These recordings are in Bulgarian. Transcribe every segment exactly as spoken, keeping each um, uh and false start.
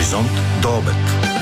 Хоризонт до обед.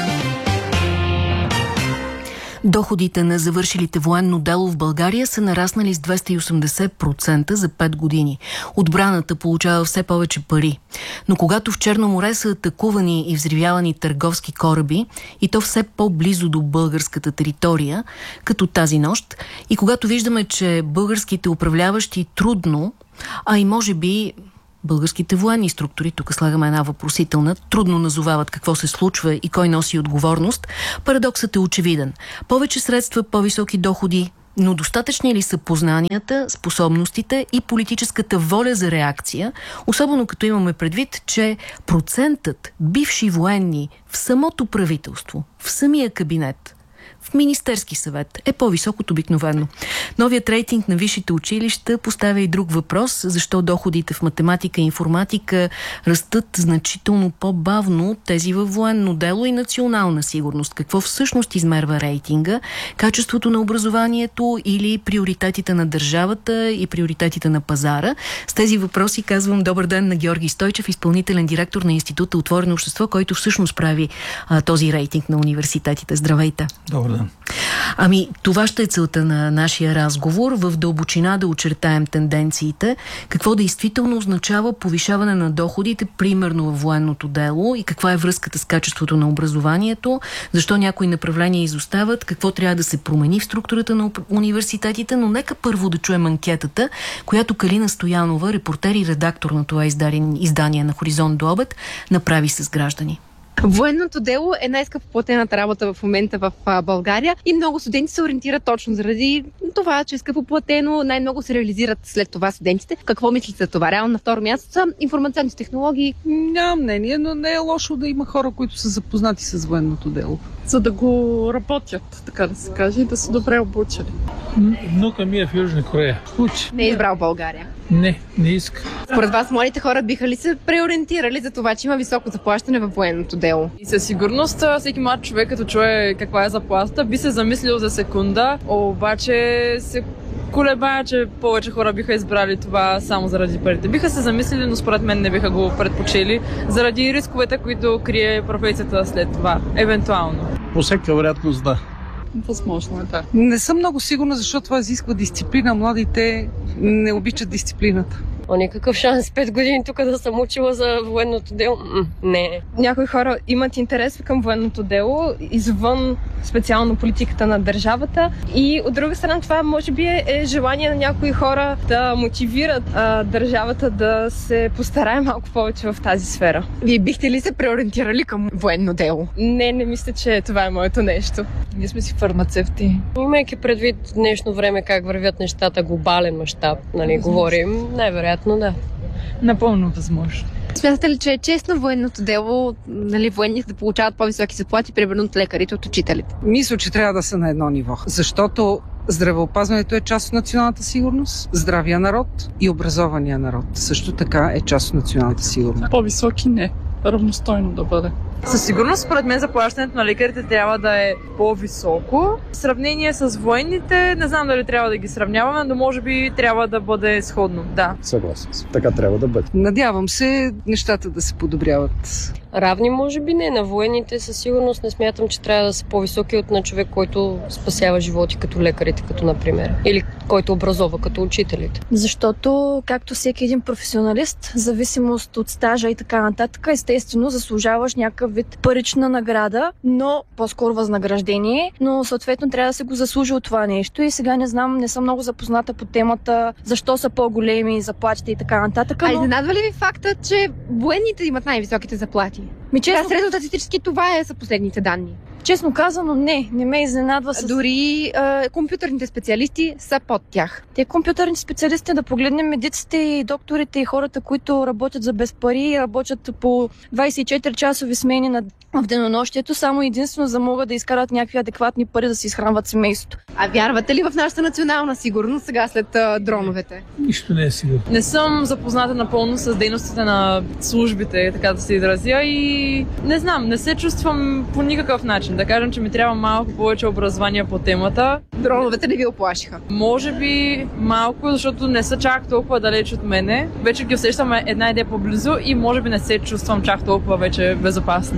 Доходите на завършилите военно дело в България са нараснали с двеста и осемдесет процента за пет години. Отбраната получава все повече пари. Но когато в Черно море са атакувани и взривявани търговски кораби, и то все по-близо до българската територия, като тази нощ, и когато виждаме, че българските управляващи трудно, а и може би българските военни структури, тук слагаме една въпросителна, трудно назовават какво се случва и кой носи отговорност, парадоксът е очевиден. Повече средства, по-високи доходи, но достатъчни ли са познанията, способностите и политическата воля за реакция, особено като имаме предвид, че процентът бивши военни в самото правителство, в самия кабинет, в Министерски съвет е по-висок от обикновено. Новият рейтинг на висшите училища поставя и друг въпрос, защо доходите в математика и информатика растат значително по-бавно от тези във военно дело и национална сигурност. Какво всъщност измерва рейтинга? Качеството на образованието или приоритетите на държавата и приоритетите на пазара? С тези въпроси казвам добър ден на Георги Стойчев, изпълнителен директор на Института Отворено общество, който всъщност прави а, този рейтинг на университетите. Здравейте! Добър ден. Ами, това ще е целта на нашия разговор, в дълбочина да очертаем тенденциите, какво действително означава повишаване на доходите, примерно във военното дело, и каква е връзката с качеството на образованието, защо някои направления изостават, какво трябва да се промени в структурата на университетите, но нека първо да чуем анкетата, която Калина Стоянова, репортер и редактор на това издание на Хоризонт до обед, направи с граждани. Военното дело е най-скъпо платената работа в момента в България и много студенти се ориентират точно заради това, че е скъпо платено. Най-много се реализират след това студентите. Какво мислите за това? Реално на второ място са информационни технологии. Нямам мнение, но не е лошо да има хора, които са запознати с военното дело. За да го работят, така да се каже, и да са добре обучени. Внука ми е в Южна Корея. Учи. Не е избрал България. Не, не иска. Според вас, младите хора биха ли се преориентирали за това, че има високо заплащане във военното дело? И със сигурност всеки млад човек, като чуе каква е заплата, би се замислил за секунда, обаче се колебая, че повече хора биха избрали това само заради парите. Биха се замислили, но според мен не биха го предпочели, заради рисковете, които крие професията след това, евентуално. По всяка вероятност, да. Възможно е, да. Не съм много сигурна, защото това изисква дисциплина. Младите не обичат дисциплината. О, никакъв шанс пет години тук да съм учила за военното дело. Не. Някои хора имат интерес към военното дело, извън специално политиката на държавата. И от друга страна това може би е, е желание на някои хора да мотивират а, държавата да се постарае малко повече в тази сфера. Вие бихте ли се преориентирали към военно дело? Не, не мисля, че това е моето нещо. Ние сме си фармацевти. Имайки предвид днешно време как вървят нещата, глобален мащаб, нали, говорим, най-вероятно да. Напълно възможно. Смятате ли, че е честно военното дело, нали, военните да получават по-високи заплати, примерно от лекарите, от учителите? Мисля, че трябва да са на едно ниво, защото здравеопазването е част от националната сигурност, здравия народ и образования народ също така е част от националната сигурност. По-високи не, равностойно да бъде. Със сигурност, според мен, заплащането на лекарите трябва да е по-високо. В сравнение с военните, не знам дали трябва да ги сравняваме, но може би трябва да бъде сходно, да. Съгласен съм. Така трябва да бъде. Надявам се нещата да се подобряват. Равни може би не. На военните със сигурност не смятам, че трябва да са по-високи от на човек, който спасява животи, като лекарите, като например. Или който образова, като учителите. Защото, както всеки един професионалист, в зависимост от стажа и така нататък, естествено заслужаваш някакъв вид парична награда, но по-скоро възнаграждение, но съответно трябва да се го заслужи от това нещо. И сега не знам, не съм много запозната по темата, защо са по-големи заплатите и така нататък. Но... А но... изненадва ли ви факта, че военните имат най-високите заплати? Ми, честно... Да, средностатистически това е са последните данни. Честно казано, не. Не ме изненадва с... Дори е, компютърните специалисти са под тях. Те компютърните специалисти, да погледнем медиците и докторите и хората, които работят за без пари, работят по двайсет и четири часови смени на... в денонощието, само единствено за да могат да изкарат някакви адекватни пари да си изхранват семейството. А вярвате ли в нашата национална сигурност сега след а, дроновете? Нищо не е сигурно. Не съм запозната напълно с дейностите на службите, така да се изразя, и не знам, не се чувствам по никакъв начин. Да кажем, че ми трябва малко повече образование по темата. Дроновете не ви оплашиха? Може би малко, защото не са чак толкова далеч от мене. Вече ги усещаме една идея по-близо и може би не се чувствам чак толкова вече безопасност.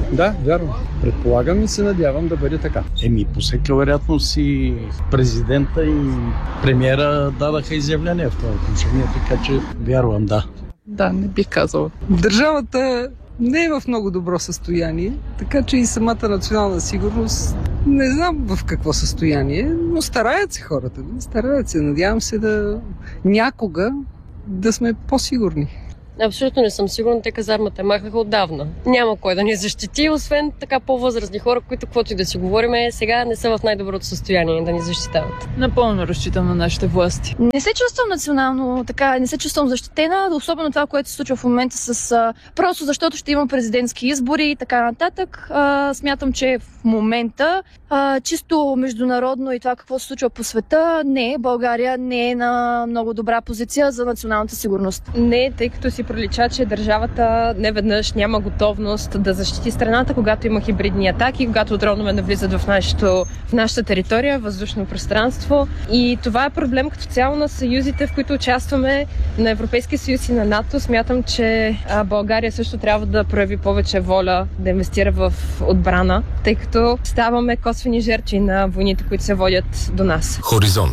Да, вярвам. Предполагам и се надявам да бъде така. Еми, по всяка вероятност и президента и премиера дадаха изявления в това отношение, така че вярвам, да. Да, не бих казала. Държавата не е в много добро състояние, така че и самата национална сигурност не знам в какво състояние, но стараят се хората. Стараят се. Надявам се да някога да сме по-сигурни. Абсолютно не съм сигурна, те казармата махнаха отдавна. Няма кой да ни защити, освен така по-възрастни хора, които каквото и да си говорим, сега не са в най-доброто състояние да ни защитават. Напълно разчитам на нашите власти. Не се чувствам национално така, не се чувствам защитена, особено това, което се случва в момента с а, просто защото ще има президентски избори и така нататък. А, смятам, че в момента а, чисто международно и това какво се случва по света, не, България не е на много добра позиция за националната сигурност. Не, тъй като си пролича, че държавата неведнъж няма готовност да защити страната, когато има хибридни атаки, когато дронове навлизат в, нашото, в нашата територия, въздушно пространство. И това е проблем като цяло на съюзите, в които участваме, на Европейския съюз и на НАТО. Смятам, че България също трябва да прояви повече воля да инвестира в отбрана, тъй като ставаме косвени жертви на войните, които се водят до нас. Хоризонт.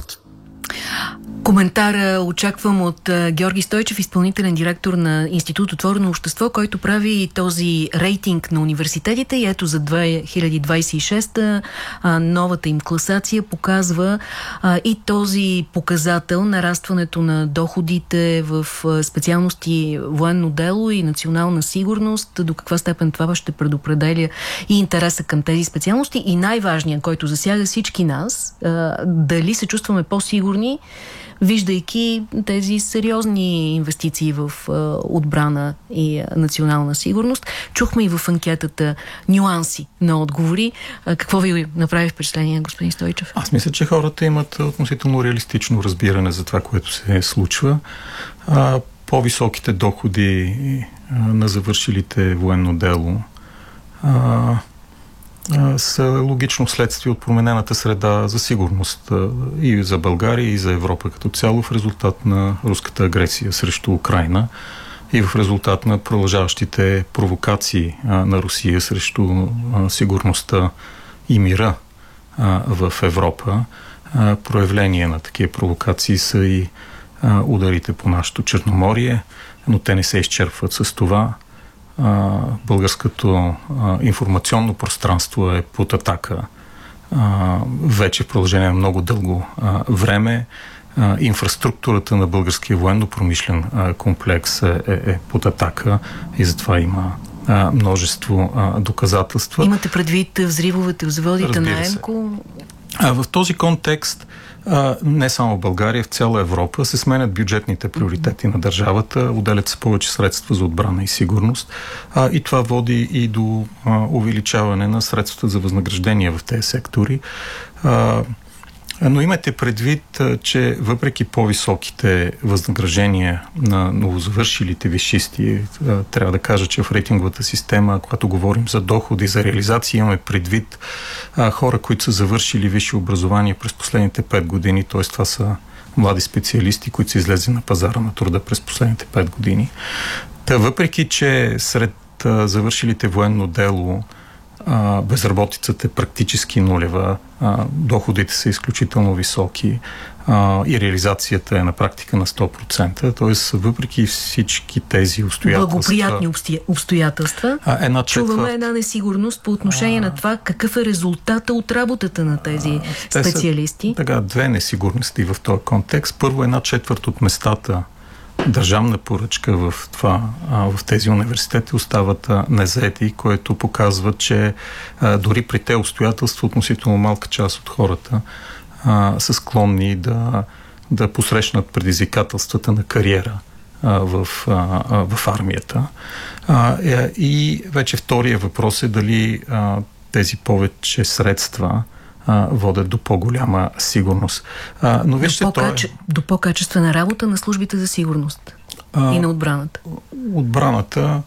Коментар очаквам от Георги Стойчев, изпълнителен директор на Институт Отворено общество, който прави този рейтинг на университетите и ето за две хиляди двадесет и шеста новата им класация показва а, и този показател, нарастването на доходите в специалности военно дело и национална сигурност, до каква степен това ще предопределя и интереса към тези специалности и най-важният, който засяга всички нас, а, дали се чувстваме по-сигурни, виждайки тези сериозни инвестиции в а, отбрана и а, национална сигурност. Чухме и в анкетата нюанси на отговори. А, какво ви направи впечатление, господин Стойчев? Аз мисля, че хората имат относително реалистично разбиране за това, което се случва. А, по-високите доходи а, на завършилите военно дело а, са логично следствие от променената среда за сигурност и за България, и за Европа като цяло в резултат на руската агресия срещу Украйна и в резултат на продължаващите провокации на Русия срещу сигурността и мира в Европа. Проявление на такива провокации са и ударите по нашето Черноморие, но те не се изчерпват с това. Uh, българското uh, информационно пространство е под атака uh, вече в продължение на много дълго uh, време. Uh, инфраструктурата на българския военно-промишлен uh, комплекс е, е, е под атака и затова има uh, множество uh, доказателства. Имате предвид взривовете в заводите на ЕМКО? Uh, в този контекст не само в България, в цяла Европа се сменят бюджетните приоритети на държавата, отделят се повече средства за отбрана и сигурност а, и това води и до а, увеличаване на средствата за възнаграждения в тези сектори. А, но имайте предвид, че въпреки по-високите възнаграждения на новозавършилите висшисти, трябва да кажа, че в рейтинговата система, когато говорим за доходи, за реализация, имаме предвид а, хора, които са завършили висше образование през последните пет години, т.е. това са млади специалисти, които са излезли на пазара на труда през последните пет години. Та въпреки, че сред а, завършилите военно дело Uh, безработицата е практически нулева, uh, доходите са изключително високи uh, и реализацията е на практика на сто процента, т.е. въпреки всички тези обстоятелства... Благоприятни обстоятелства, uh, една четвърт... чуваме една несигурност по отношение uh, на това какъв е резултата от работата на тези uh, специалисти. Са, така, две несигурности в този контекст. Първо, една четвърт от местата държавна поръчка в, това, в тези университети остават незаети, което показва, че а, дори при те обстоятелства относително малка част от хората а, са склонни да, да посрещнат предизвикателствата на кариера а, в, а, в армията. А, и вече втория въпрос е дали а, тези повече средства водят до по-голяма сигурност. А, но вижте, до, по-каче... е... до по-качествена работа на службите за сигурност а, и на отбраната. Отбраната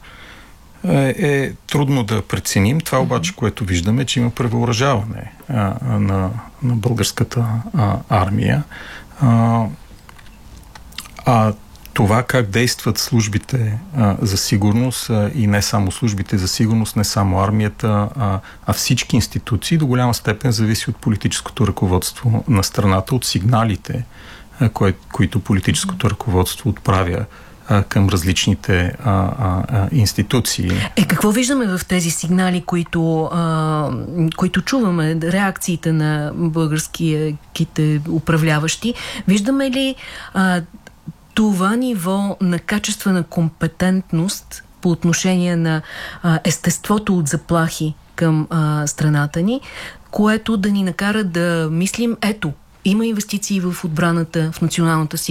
е, е трудно да преценим. Това обаче, което виждаме, че има превъоръжаване а, на, на българската а, армия. А, а това как действат службите а, за сигурност а, и не само службите за сигурност, не само армията, а, а всички институции до голяма степен зависи от политическото ръководство на страната, от сигналите, а, кое, които политическото ръководство отправя а, към различните а, а, а, институции. Е, какво виждаме в тези сигнали, които, а, които чуваме, реакциите на българските управляващи? Виждаме ли а, това ниво на качествена компетентност по отношение на а, естеството от заплахи към а, страната ни, което да ни накара да мислим, ето, има инвестиции в отбраната, в националната си